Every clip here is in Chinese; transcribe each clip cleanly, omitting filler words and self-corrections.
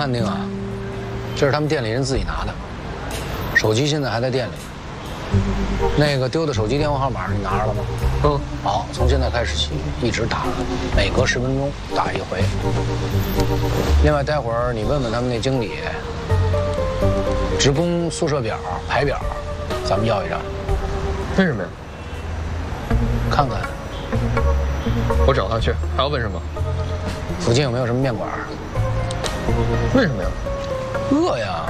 判定啊，这是他们店里人自己拿的，手机现在还在店里。那个丢的手机电话号码你拿着了吗？ 嗯。 好，从现在开始起一直打，每隔10分钟打一回。另外，待会儿你问问他们那经理，职工宿舍表、排表，咱们要一张。 为什么呀？ 看看。 我找他去，还要问什么？ 附近有没有什么面馆？ 为什么呀？ 饿呀。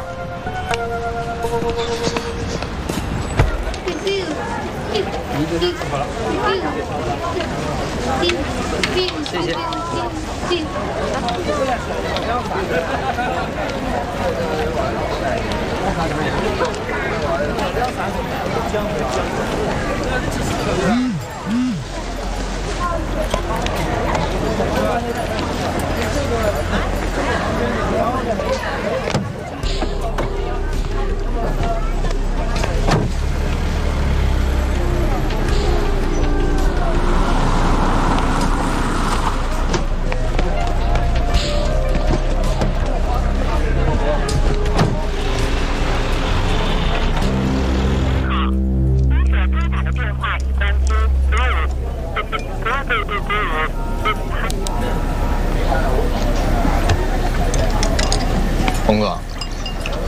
谢谢。 不要被归队归人。